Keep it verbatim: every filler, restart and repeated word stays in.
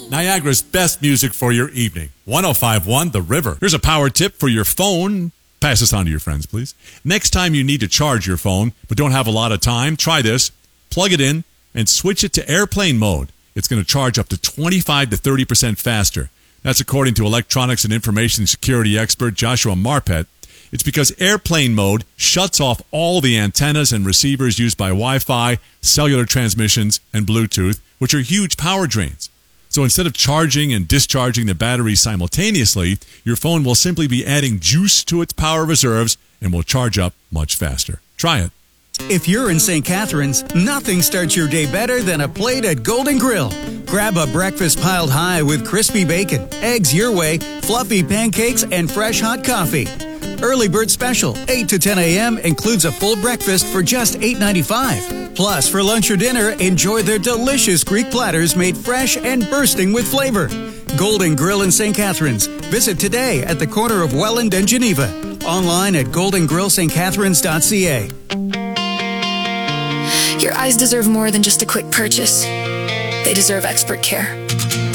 Niagara's best music for your evening. one oh five point one The River. Here's a power tip for your phone. Pass this on to your friends, please. Next time you need to charge your phone but don't have a lot of time, try this. Plug it in and switch it to airplane mode. It's going to charge up to twenty-five to thirty percent faster. That's according to electronics and information security expert Joshua Marpet. It's because airplane mode shuts off all the antennas and receivers used by Wi-Fi, cellular transmissions, and Bluetooth, which are huge power drains. So instead of charging and discharging the battery simultaneously, your phone will simply be adding juice to its power reserves and will charge up much faster. Try it. If you're in Saint Catharines, nothing starts your day better than a plate at Golden Grill. Grab a breakfast piled high with crispy bacon, eggs your way, fluffy pancakes, and fresh hot coffee. Early bird special, eight to ten a.m. includes a full breakfast for just eight ninety-five. Plus, for lunch or dinner, enjoy their delicious Greek platters made fresh and bursting with flavor. Golden Grill in Saint Catharines. Visit today at the corner of Welland and Geneva. Online at golden grill st catharines dot c a. Your eyes deserve more than just a quick purchase. They deserve expert care.